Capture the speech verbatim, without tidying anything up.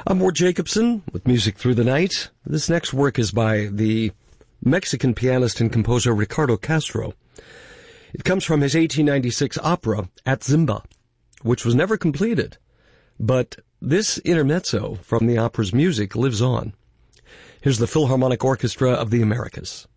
I'm Ward Jacobson with Music Through the Night. This next work is by the Mexican pianist and composer Ricardo Castro. It comes from his eighteen ninety-six opera, At Zimba, which was never completed. But this intermezzo from the opera's music lives on. Here's the Philharmonic Orchestra of the Americas.